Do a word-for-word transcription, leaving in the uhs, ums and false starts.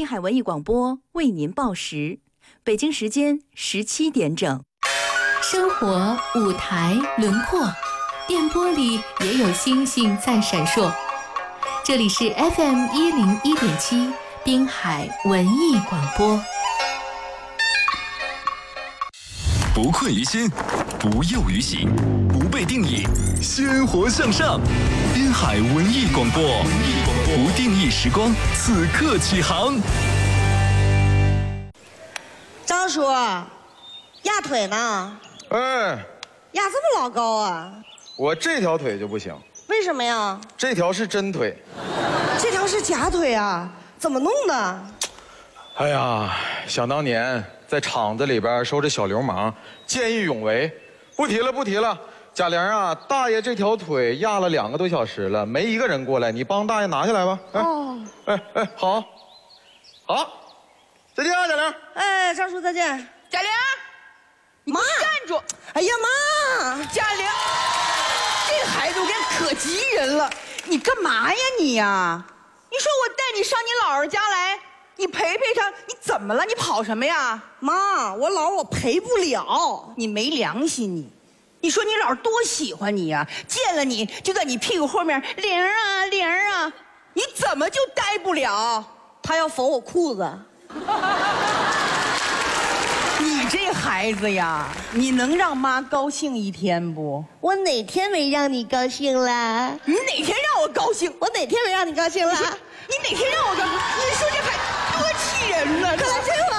海文艺广播为您报时，北京时间十七点整。生活舞台轮廓，电波里也有星星在闪烁。这里是 F M 一零一点七滨海文艺广播。 不困于心，不囿于行，不被定义，鲜活向上。滨海文艺广播，不定义时光，此刻起航。 张叔，压腿呢？ 哎， 压这么老高啊？ 我这条腿就不行。 为什么呀？ 这条是真腿， 这条是假腿啊？怎么弄的？ 哎呀，想当年在厂子里边收着小流氓，见义勇为。不提了，不提了。贾玲啊，大爷这条腿压了两个多小时了，没一个人过来，你帮大爷拿下来吧。哎、哦，哎哎，好，好，再见啊，贾玲。 哎，张叔再见。 贾玲，妈，站住！ 哎呀妈， 贾玲，这个孩子我跟你可急人了，你干嘛呀你呀？你说我带你上你姥姥家来，你陪陪他，你怎么了？你跑什么呀？ 妈，我姥我陪不了， 你没良心你！你说你姥多喜欢你呀，见了你就在你屁股后面玲啊玲啊，你怎么就待不了？ 他要缝我裤子。 你这孩子呀，你能让妈高兴一天不？ 我哪天没让你高兴了？ 你哪天让我高兴？ 我哪天没让你高兴了？ 你哪天让我高兴？你说这孩子多气人呢！ 快来追我！